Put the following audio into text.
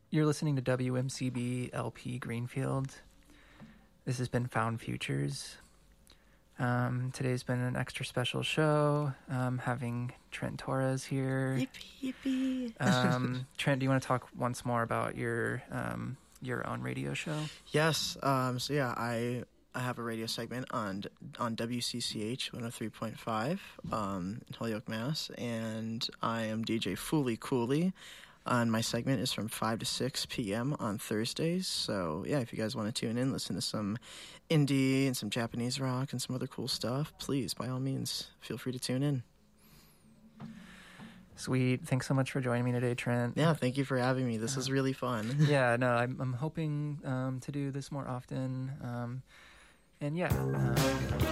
You're listening to WMCB LP Greenfield. This has been Found Futures. Today's been an extra special show, having Trent Torres here. Yippee, yippee. Trent, do you want to talk once more about your own radio show? Yes. I have a radio segment on WCCH 103.5 in Holyoke, Mass. And I am DJ Fooly Cooley. And my segment is from 5 to 6 p.m. on Thursdays. So, yeah, if you guys want to tune in, listen to some indie and some Japanese rock and some other cool stuff, please, by all means, feel free to tune in. Sweet. Thanks so much for joining me today, Trent. Yeah, thank you for having me. This is really fun. Yeah, no, I'm hoping to do this more often. And yeah.